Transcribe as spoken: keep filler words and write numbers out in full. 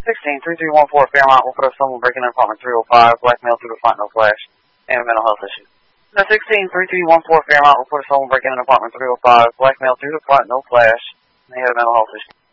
sixteen three three one four Fairmont will put up someone breaking in apartment three oh five, blackmail through the front, no flash, and a mental health issue. No, sixteen three three one four Fairmont will put up someone breaking in apartment three oh five, blackmail through the front, no flash, and they have a mental health issue.